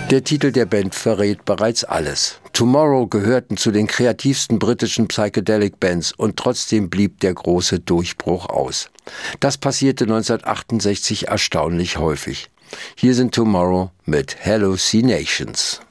Der Titel der Band verrät bereits alles. Tomorrow gehörten zu den kreativsten britischen Psychedelic-Bands und trotzdem blieb der große Durchbruch aus. Das passierte 1968 erstaunlich häufig. Hier sind Tomorrow mit Hallucinations.